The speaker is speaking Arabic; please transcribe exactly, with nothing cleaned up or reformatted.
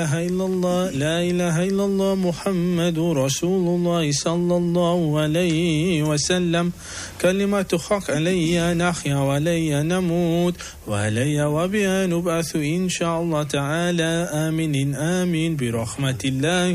إله إلا الله لا إله إلا الله محمد رسول الله صلى الله عليه وسلم كلمة حق علي نحيا وعلي نموت وعلي وبها نبعث إن شاء الله تعالى آمين آمين برحمة الله